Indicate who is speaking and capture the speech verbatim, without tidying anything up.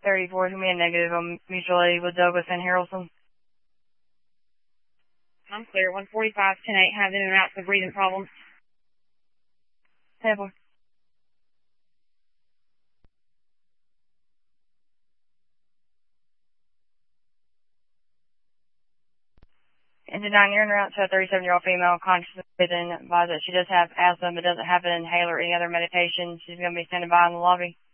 Speaker 1: thirty-four is going to be a negative on mutual aid with Douglas and Harrelson.
Speaker 2: I'm clear. one forty-five, ten eight, have in and out for breathing problems.
Speaker 1: ten four. Engine nine, you're en route to a thirty-seven-year-old female conscious and advised that she does have asthma but doesn't have an inhaler or any other medication. She's going to be standing by in the lobby.